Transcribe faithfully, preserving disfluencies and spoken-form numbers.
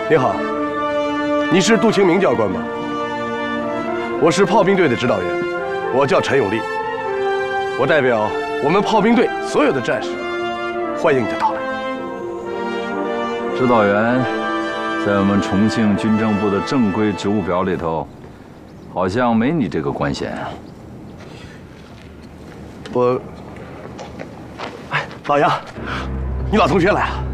你好，你是杜清明教官吗？我是炮兵队的指导员，我叫陈永利，我代表我们炮兵队所有的战士，欢迎你的到来。 指导员，在我们重庆军政部的正规职务表里头，好像没你这个官衔啊。 我，哎，老杨，你老同学来了。